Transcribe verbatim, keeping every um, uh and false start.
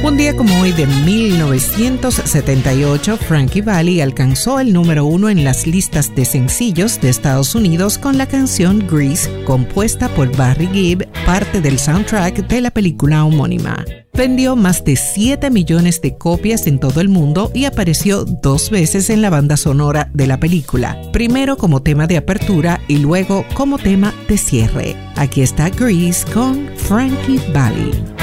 Un día como hoy de mil novecientos setenta y ocho, Frankie Valli alcanzó el número uno en las listas de sencillos de Estados Unidos con la canción Grease, compuesta por Barry Gibb, parte del soundtrack de la película homónima. Vendió más de siete millones de copias en todo el mundo y apareció dos veces en la banda sonora de la película, primero como tema de apertura y luego como tema de cierre. Aquí está Grease con Frankie Valli.